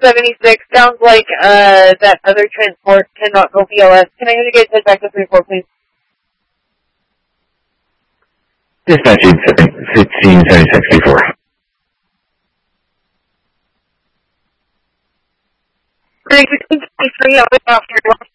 76. Sounds like that other transport cannot go BLS. Can I have you guys head back to 34, please? Dispatching 1676 Greg, 1623, I'll be off your last